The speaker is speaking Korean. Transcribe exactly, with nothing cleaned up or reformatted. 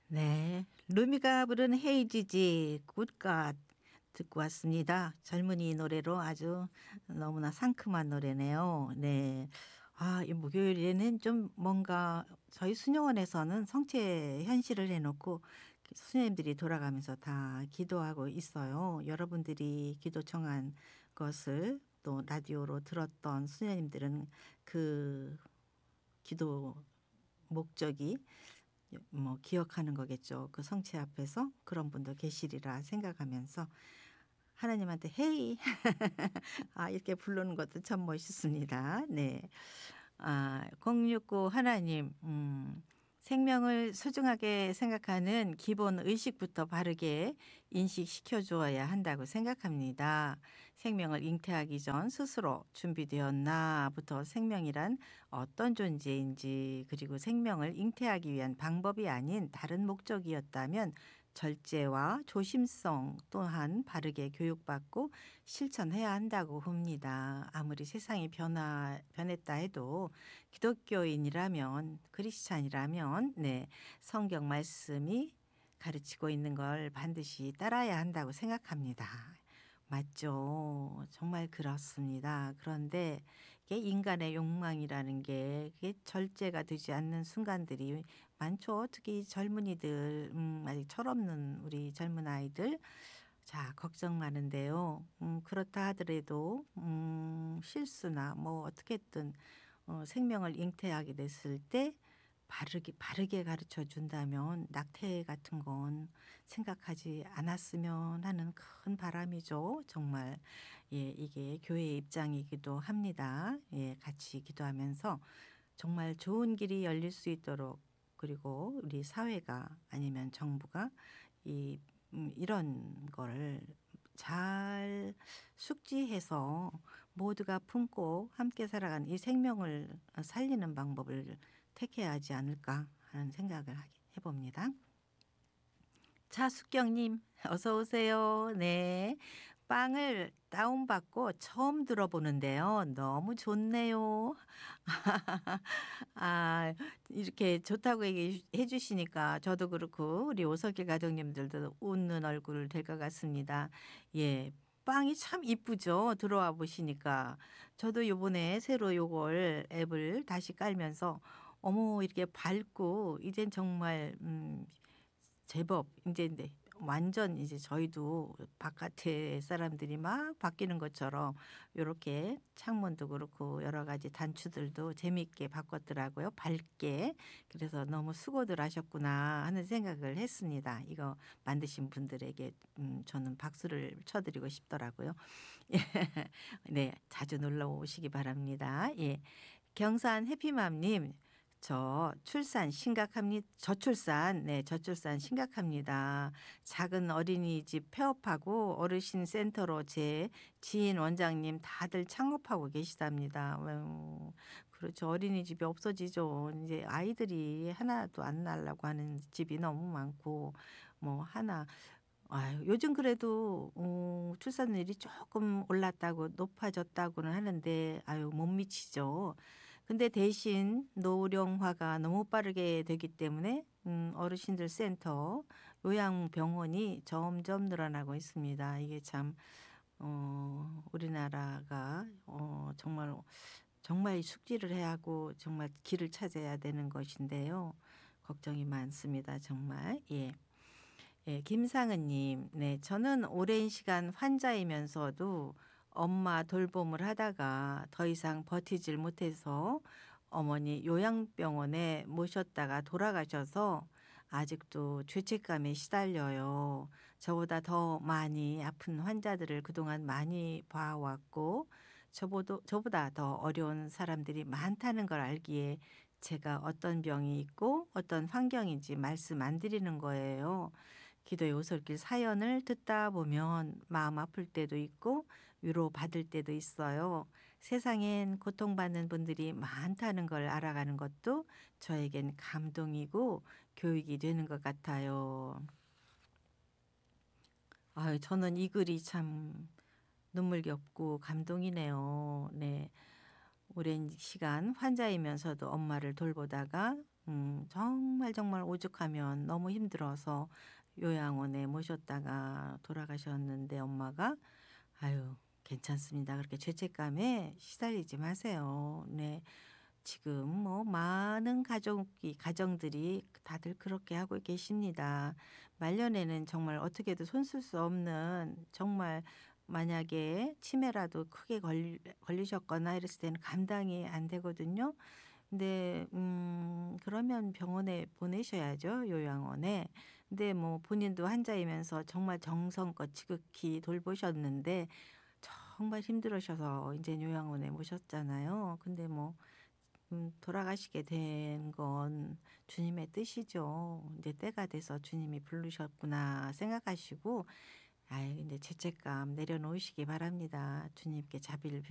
네. 루미가 부른 헤이지지 굿갓 듣고 왔습니다. 젊은이 노래로 아주 너무나 상큼한 노래네요. 네. 아 이 목요일에는 좀 뭔가 저희 수녀원에서는 성체 현실을 해 놓고 수녀님들이 돌아가면서 다 기도하고 있어요. 여러분들이 기도 청한 것을 또 라디오로 들었던 수녀님들은 그 기도 목적이 뭐 기억하는 거겠죠. 그 성체 앞에서 그런 분도 계시리라 생각하면서 하나님한테 "헤이." 아 이렇게 부르는 것도 참 멋있습니다. 네. 아 공육구 하나님 음 생명을 소중하게 생각하는 기본 의식부터 바르게 인식시켜 주어야 한다고 생각합니다. 생명을 잉태하기 전 스스로 준비되었나부터 생명이란 어떤 존재인지 그리고 생명을 잉태하기 위한 방법이 아닌 다른 목적이었다면 절제와 조심성 또한 바르게 교육받고 실천해야 한다고 봅니다. 아무리 세상이 변화 변했다 해도 기독교인이라면 크리스찬이라면 네 성경 말씀이 가르치고 있는 걸 반드시 따라야 한다고 생각합니다. 맞죠. 정말 그렇습니다. 그런데 이게 인간의 욕망이라는 게 그게 절제가 되지 않는 순간들이 많죠. 특히 젊은이들 음 아직 철없는 우리 젊은 아이들 자 걱정 많은데요. 음 그렇다 하더라도 음 실수나 뭐 어떻게든 어 생명을 잉태하게 됐을 때 바르게 바르게 가르쳐 준다면 낙태 같은 건 생각하지 않았으면 하는 큰 바람이죠. 정말 예 이게 교회의 입장이기도 합니다. 예 같이 기도하면서 정말 좋은 길이 열릴 수 있도록 그리고 우리 사회가 아니면 정부가 이 음 이런 거를 잘 숙지해서 모두가 품고 함께 살아가는 이 생명을 어 살리는 방법을 택해야 하지 않을까 하는 생각을 하게 해 봅니다. 차숙경님 어서 오세요. 네. 빵을 다운받고 처음 들어보는데요. 너무 좋네요. 아 이렇게 좋다고 얘기해 주시니까 저도 그렇고 우리 오석길 가족님들도 웃는 얼굴 될 것 같습니다. 예. 빵이 참 이쁘죠. 들어와 보시니까. 저도 요번에 새로 요걸 앱을 다시 깔면서 어머 이렇게 밝고 이젠 정말 음 제법 인제 네 완전 이제 저희도 바깥에 사람들이 막 바뀌는 것처럼 요렇게 창문도 그렇고 여러 가지 단추들도 재미있게 바꿨더라고요 밝게. 그래서 '너무 수고들 하셨구나.' 하는 생각을 했습니다. 이거 만드신 분들에게 음 저는 박수를 쳐 드리고 싶더라고요. 예. 네. 자주 놀러 오시기 바랍니다. 예. 경산 해피맘님 저 출산 심각합니 저출산 네 저출산 심각합니다. 작은 어린이집 폐업하고 어르신 센터로 제 지인 원장님 다들 창업하고 계시답니다. 아유 그렇죠. 어린이집이 없어지죠. 인제 아이들이 하나도 안 낳으려고 하는 집이 너무 많고 뭐 하나 아유 요즘 그래도 어 출산율이 쪼끔 올랐다고 높아졌다고는 하는데 아유 못 미치죠. 근데 대신 노령화가 너무 빠르게 되기 때문에 음 어르신들 센터, 요양병원이 점점 늘어나고 있습니다. 이게 참 어 우리나라가 어 정말, 정말 숙지를 해야 하고 정말 길을 찾아야 되는 것인데요. 걱정이 많습니다 정말. 예. 예 김상은 님 네 저는 오랜 시간 환자이면서도 엄마 돌봄을 하다가 더 이상 버티질 못해서 어머니 요양병원에 모셨다가 돌아가셔서 아직도 죄책감에 시달려요. 저보다 더 많이 아픈 환자들을 그동안 많이 봐 왔고 저보도 저보다 더 어려운 사람들이 많다는 걸 알기에 제가 어떤 병이 있고 어떤 환경인지 말씀 안 드리는 거예요. 기도의 오솔길 사연을 듣다 보면 마음 아플 때도 있고 위로받을 때도 있어요. 세상엔 고통받는 분들이 많다는 걸 알아가는 것도 저에겐 감동이고 교육이 되는 것 같아요. 아유 저는 이 글이 참 눈물겹고 감동이네요. 네. 오랜 시간 환자이면서도 엄마를 돌보다가 음 정말, 정말 오죽하면 너무 힘들어서 요양원에 모셨다가 돌아가셨는데 엄마가 아유 괜찮습니다. 그렇게 죄책감에 시달리지 마세요. 네. 지금 뭐 많은 가족이 가정들이 다들 그렇게 하고 계십니다. 말년에는 정말 어떻게도 손 쓸 수 없는 정말 만약에 치매라도 크게 걸 걸리셨거나 이랬을 때는 감당이 안 되거든요. 근데 음 그러면 병원에 보내셔야죠, 요양원에. 근데 뭐 본인도 환자이면서 정말 정성껏 지극히 돌보셨는데 정말 힘들으셔서 이제 요양원에 모셨잖아요. 근데 뭐 음 돌아가시게 된 건 주님의 뜻이죠. 이제 '때가 돼서 주님이 부르셨구나.' 생각하시고 아이 근데 죄책감 내려놓으시기 바랍니다. 주님께 자비를